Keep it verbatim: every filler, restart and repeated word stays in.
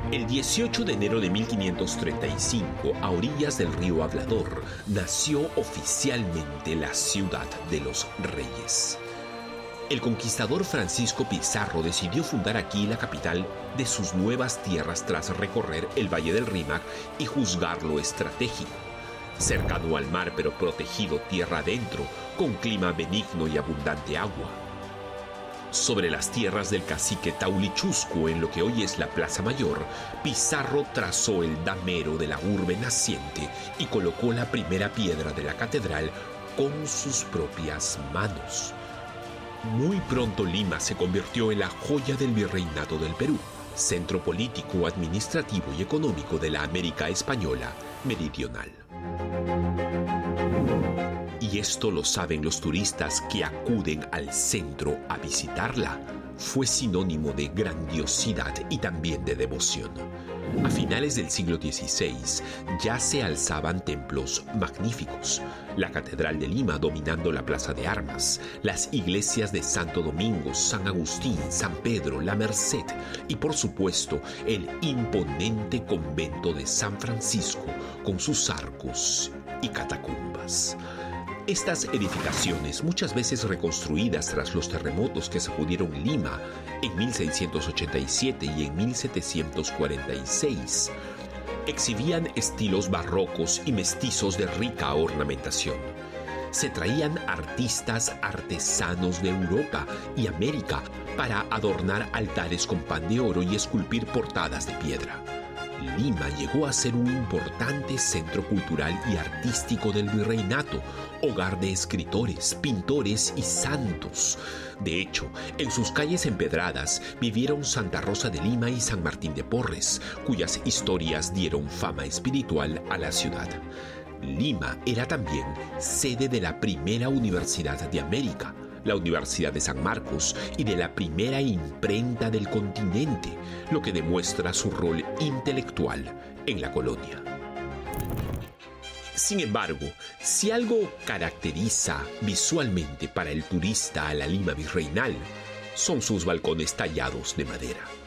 El dieciocho de enero de mil quinientos treinta y cinco, a orillas del río Hablador, nació oficialmente la ciudad de los Reyes. El conquistador Francisco Pizarro decidió fundar aquí la capital de sus nuevas tierras tras recorrer el Valle del Rímac y juzgar lo estratégico. Cercano al mar pero protegido tierra adentro, con clima benigno y abundante agua. Sobre las tierras del cacique Taulichuscu, en lo que hoy es la Plaza Mayor, Pizarro trazó el damero de la urbe naciente y colocó la primera piedra de la catedral con sus propias manos. Muy pronto Lima se convirtió en la joya del virreinato del Perú, centro político, administrativo y económico de la América española meridional. Y esto lo saben los turistas que acuden al centro a visitarla. Fue sinónimo de grandiosidad y también de devoción. A finales del siglo dieciséis ya se alzaban templos magníficos. La Catedral de Lima dominando la Plaza de Armas, las iglesias de Santo Domingo, San Agustín, San Pedro, La Merced y por supuesto el imponente convento de San Francisco con sus arcos y catacumbas. Estas edificaciones, muchas veces reconstruidas tras los terremotos que sacudieron Lima en mil seiscientos ochenta y siete y en mil setecientos cuarenta y seis, exhibían estilos barrocos y mestizos de rica ornamentación. Se traían artistas artesanos de Europa y América para adornar altares con pan de oro y esculpir portadas de piedra. Lima llegó a ser un importante centro cultural y artístico del virreinato, hogar de escritores, pintores y santos. De hecho, en sus calles empedradas vivieron Santa Rosa de Lima y San Martín de Porres, cuyas historias dieron fama espiritual a la ciudad. Lima era también sede de la primera universidad de América, la Universidad de San Marcos, y de la primera imprenta del continente, lo que demuestra su rol intelectual en la colonia. Sin embargo, si algo caracteriza visualmente para el turista a la Lima virreinal, son sus balcones tallados de madera.